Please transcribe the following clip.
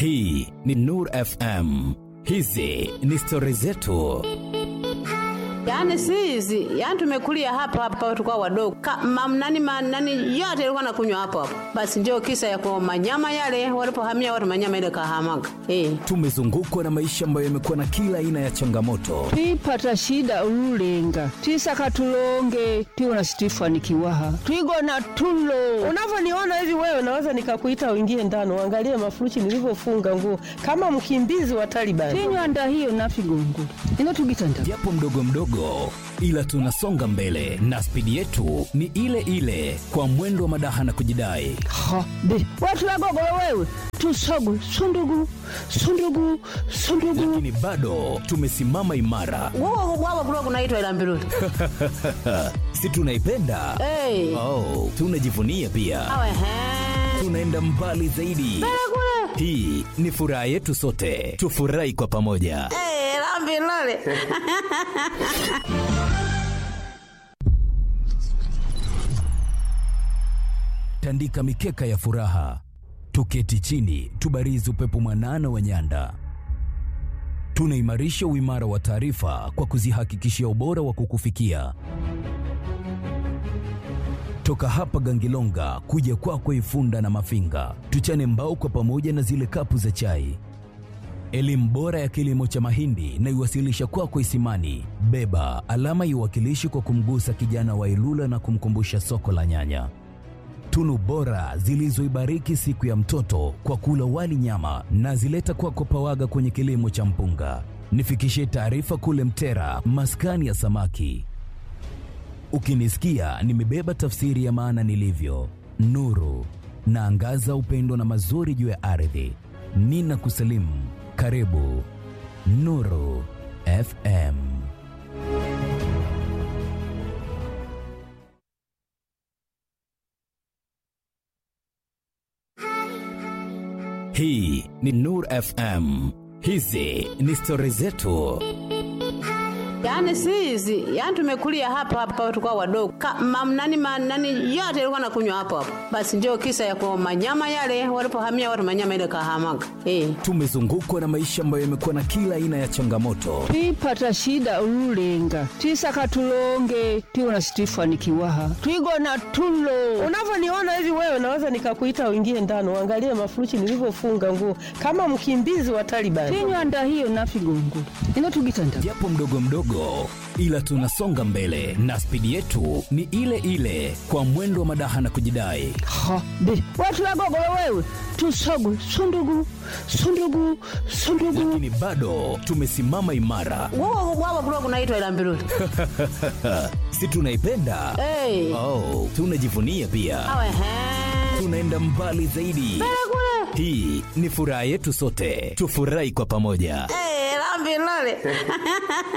Hii ni Nur FM. Hizi ni story zetu. Yaani sisi, yaani tumekulia hapa tukao wadogo. Nani yote ilikuwa nakunywa hapo. Basi ndio kisa ya kwa manyama yale walipohamia watu manyama ile kahamaga. Tumezungukwa na maisha ambayo yamekuwa na kila aina ya changamoto. Twipata shida ululenga. Twisaka tulonge, twiwana Stefani Kiwaha. Twigona tulo. Unavyoniona hivi wewe naweza nikakuita uingie ndani uangalie mafurushi nilivyofunga nguo kama mkimbizi wa Taliban. Tinywanda hiyo nafigongo. Inatugitanda. Japo mdogo mdogo, ila tunasonga mbele na spidi yetu ni ile ile kwa mwendo wa madaha na kujidai. Ha, be, watu wagogolo wewe. Tusogu, sundugu. Lakini bado tumesimama imara. Wao kulikuwa kunaitwa Ilambiruli. Si tunaipenda? Oh, tunajivunia pia. Awe he. Tunaenda mbali zaidi. Hii ni furaha yetu sote. Tufurahi kwa pamoja. Ilambiruli. Tandika mikeka ya furaha, tuketi chini, tubarizi upepo mwanana wa nyanda. Tunaimarisha uimara wa taarifa kwa kuzihakikishia ubora wa kukufikia. Toka hapa Gangilonga kuja kwako Ifunda na Mafinga, tuchane mbao kwa pamoja na zile kapu za chai. Elimu bora ya kilimo cha mahindi na iwasilisha kwako Isimani. Beba alama iwakilishi kwa kumgusa kijana wa Ilula na kumkumbusha soko la nyanya. Tunu bora zilizoibariki siku ya mtoto kwa kula wali nyama na zileta kwako Pawaga kwenye kilimo cha mpunga. Nifikishie taarifa kule Mtera, maskani ya samaki. Ukinisikia nimebeba tafsiri ya maana nilivyo. Nuru, naangaza upendo na mazuri juu ya ardhi. Nina kusalimu, karibu Nuru FM. Hii ni Nur FM. Hizi ni story zetu. Yaani sisi, yaani tumekulia hapa tukao wadogo. Nani yote ilikuwa nakunywa hapo. Basi ndio kisa ya kwa manyama yale walipohamia watu manyama ile kahamaga. Tumezungukwa na maisha ambayo yamekuwa na kila aina ya changamoto. Twipata shida ululenga. Twisaka tulonge, twiwana Stefani Kiwaha. Twigona tulo. Unavyoniona hivi wewe naweza nikakuita uingie ndani uangalie mafurushi nilivyofunga nguo kama mkimbizi wa Taliban. Tinywanda hiyo nafigongo. Inatugitanda. Japo mdogo mdogo, ila tunasonga mbele na spidi yetu ni ile ile kwa mwendo wa madaha na kujidai. Ha, be, watu wagogolo wewe. Tusogu, sundugu. Lakini bado tumesimama imara. Wao kulikuwa kunaitwa Ilambiruli. Si tunaipenda? Oh, tunajivunia pia. Awe he. Tunaenda mbali zaidi. Hii ni furaha yetu sote. Tufurahi kwa pamoja. Ilambiruli.